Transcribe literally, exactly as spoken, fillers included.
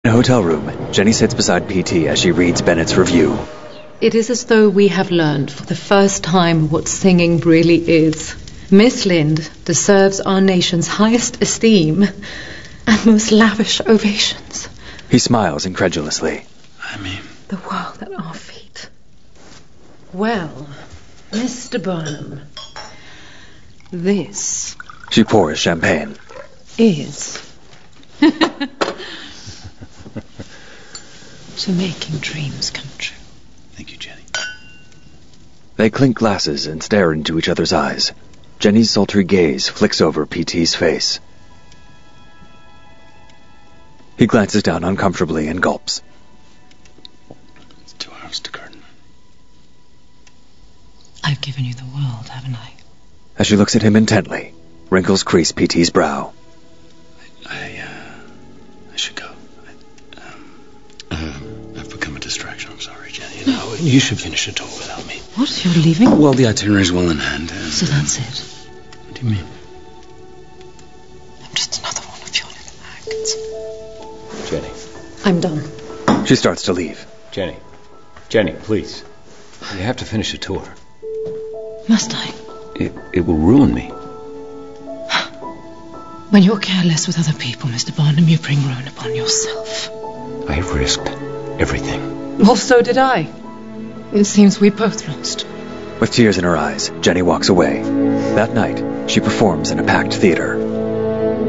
In a hotel room, Jenny sits beside P T as she reads Bennett's review. It is as though we have learned for the first time what singing really is. Miss Lind deserves our nation's highest esteem and most lavish ovations. He smiles incredulously. I mean... The world at our feet. Well, Mister Burnham, this... She pours champagne. ...is... to making dreams come true. Thank you, Jenny. They clink glasses and stare into each other's eyes. Jenny's sultry gaze flicks over P T's face. He glances down uncomfortably and gulps. It's two hours to garden. I've given you the world, haven't I? As she looks at him intently, wrinkles crease P T's brow. I, I, uh... I should go. I, um... Uh, I've become a distraction. I'm sorry, Jenny. No, you should finish the tour without me. What? You're leaving? Well, the itinerary's well in hand. And, so that's it? What do you mean? I'm just another one of your little acts. Jenny. I'm done. She starts to leave. Jenny. Jenny, please. You have to finish the tour. Must I? It, it will ruin me. When you're careless with other people, Mister Barnum, you bring ruin upon yourself. I have risked everything. Well, so did I. It seems we both lost. With tears in her eyes, Jenny walks away. That night, she performs in a packed theater.